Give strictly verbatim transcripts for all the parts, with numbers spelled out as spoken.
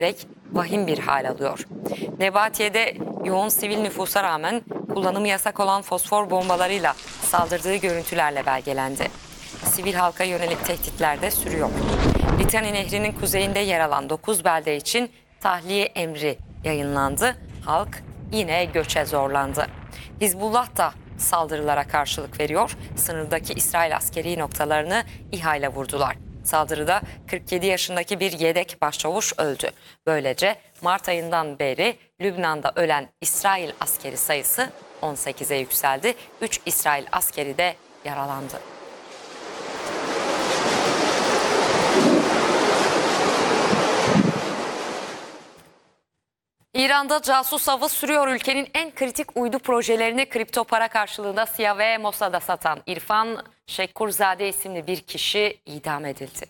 giderek vahim bir hal alıyor. Nebatiye'de yoğun sivil nüfusa rağmen kullanımı yasak olan fosfor bombalarıyla saldırdığı görüntülerle belgelendi. Sivil halka yönelik tehditler de sürüyor. Litani Nehri'nin kuzeyinde yer alan dokuz belde için tahliye emri yayınlandı. Halk yine göçe zorlandı. Hizbullah da saldırılara karşılık veriyor. Sınırdaki İsrail askeri noktalarını İHA ile vurdular. Saldırıda kırk yedi yaşındaki bir yedek başçavuş öldü. Böylece Mart ayından beri Lübnan'da ölen İsrail askeri sayısı on sekize yükseldi. üç İsrail askeri de yaralandı. İran'da casus avı sürüyor. Ülkenin en kritik uydu projelerini kripto para karşılığında C I A ve Mossad'a satan İrfan Şekkurzade isimli bir kişi idam edildi.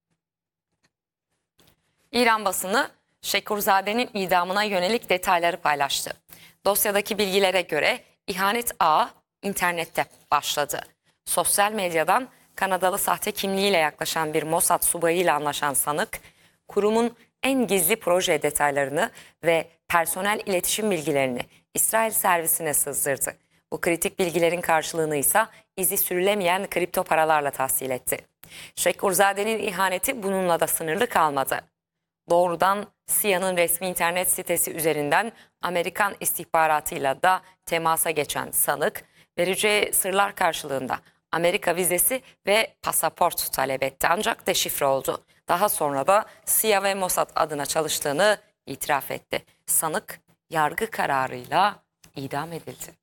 İran basını Şekkurzade'nin idamına yönelik detayları paylaştı. Dosyadaki bilgilere göre ihanet ağı internette başladı. Sosyal medyadan Kanadalı sahte kimliğiyle yaklaşan bir Mossad subayıyla anlaşan sanık, kurumun en gizli proje detaylarını ve personel iletişim bilgilerini İsrail servisine sızdırdı. Bu kritik bilgilerin karşılığını ise izi sürülemeyen kripto paralarla tahsil etti. Şekkurzade'nin ihaneti bununla da sınırlı kalmadı. Doğrudan C I A'nın resmi internet sitesi üzerinden Amerikan istihbaratıyla da temasa geçen sanık, vereceği sırlar karşılığında Amerika vizesi ve pasaport talep etti ancak deşifre oldu. Daha sonra da C I A ve Mossad adına çalıştığını itiraf etti. Sanık yargı kararıyla idam edildi.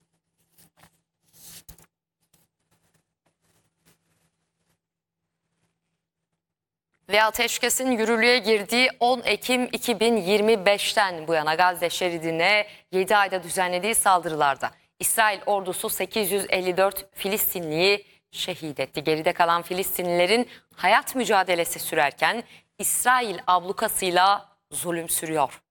Ve ateşkesin yürürlüğe girdiği on Ekim iki bin yirmi beşten bu yana Gazze şeridine yedi ayda düzenlediği saldırılarda İsrail ordusu sekiz yüz elli dört Filistinliyi şehit etti. Geride kalan Filistinlilerin hayat mücadelesi sürerken İsrail ablukasıyla zulüm sürüyor.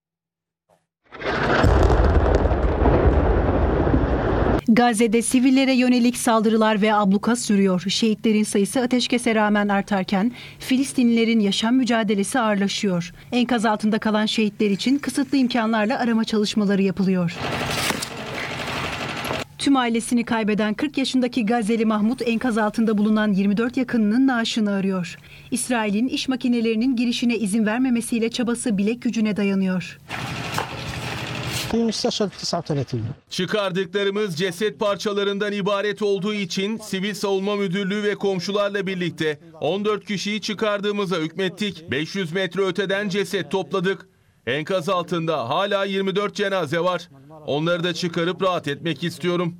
Gazze'de sivillere yönelik saldırılar ve abluka sürüyor. Şehitlerin sayısı ateşkese rağmen artarken Filistinlilerin yaşam mücadelesi ağırlaşıyor. Enkaz altında kalan şehitler için kısıtlı imkanlarla arama çalışmaları yapılıyor. Tüm ailesini kaybeden kırk yaşındaki Gazze'li Mahmut enkaz altında bulunan yirmi dört yakınının naaşını arıyor. İsrail'in iş makinelerinin girişine izin vermemesiyle çabası bilek gücüne dayanıyor. Çıkardıklarımız ceset parçalarından ibaret olduğu için Sivil Savunma Müdürlüğü ve komşularla birlikte on dört kişiyi çıkardığımıza hükmettik. beş yüz metre öteden ceset topladık. Enkaz altında hala yirmi dört cenaze var. Onları da çıkarıp rahat etmek istiyorum.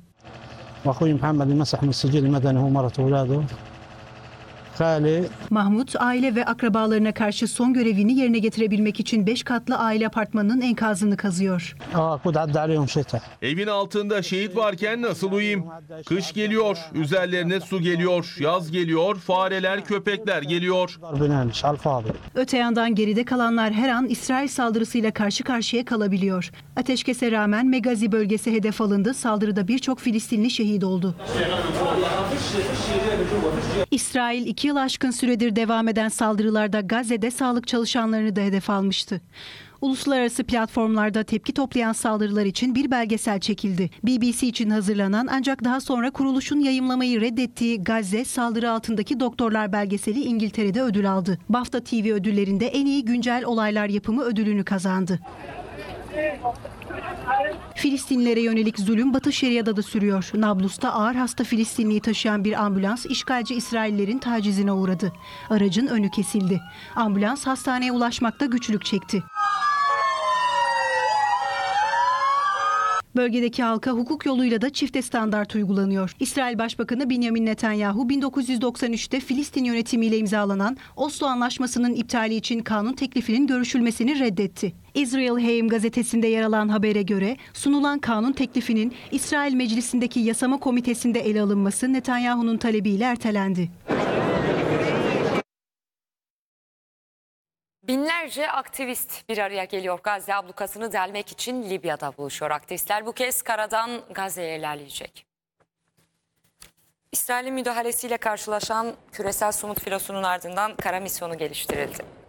Mahmut, aile ve akrabalarına karşı son görevini yerine getirebilmek için beş katlı aile apartmanının enkazını kazıyor. Evin altında şehit varken nasıl uyuyayım? Kış geliyor, üzerlerine su geliyor, yaz geliyor, fareler, köpekler geliyor. Öte yandan geride kalanlar her an İsrail saldırısıyla karşı karşıya kalabiliyor. Ateşkese rağmen Megazi bölgesi hedef alındı. Saldırıda birçok Filistinli şehit oldu. İsrail iki yıl aşkın süredir devam eden saldırılarda Gazze'de sağlık çalışanlarını da hedef almıştı. Uluslararası platformlarda tepki toplayan saldırılar için bir belgesel çekildi. B B C için hazırlanan ancak daha sonra kuruluşun yayımlamayı reddettiği Gazze saldırı altındaki doktorlar belgeseli İngiltere'de ödül aldı. BAFTA T V ödüllerinde en iyi güncel olaylar yapımı ödülünü kazandı. Filistinlilere yönelik zulüm Batı Şeria'da da sürüyor. Nablus'ta ağır hasta Filistinliyi taşıyan bir ambulans işgalci İsraillerin tacizine uğradı. Aracın önü kesildi. Ambulans hastaneye ulaşmakta güçlük çekti. Bölgedeki halka hukuk yoluyla da çifte standart uygulanıyor. İsrail Başbakanı Benjamin Netanyahu bin dokuz yüz doksan üçte Filistin yönetimiyle imzalanan Oslo Anlaşması'nın iptali için kanun teklifinin görüşülmesini reddetti. Israel Hayom gazetesinde yer alan habere göre sunulan kanun teklifinin İsrail Meclisi'ndeki yasama komitesinde ele alınması Netanyahu'nun talebiyle ertelendi. Binlerce aktivist bir araya geliyor. Gazze ablukasını delmek için Libya'da buluşuyor. Aktivistler bu kez karadan Gazze'ye ilerleyecek. İsrail'in müdahalesiyle karşılaşan küresel somut filosunun ardından kara misyonu geliştirildi.